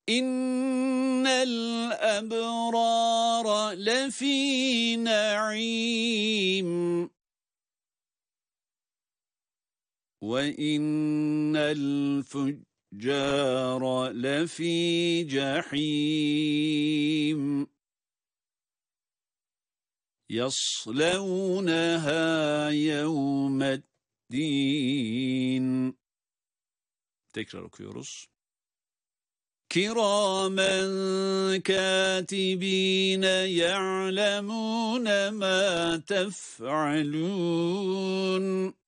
إن الأبرار لفي نعيم وإن الفجار لفي جحيم يصلونها يوم الدين. Tekrar okuyoruz. كراما كاتبين يعلمون ما تفعلون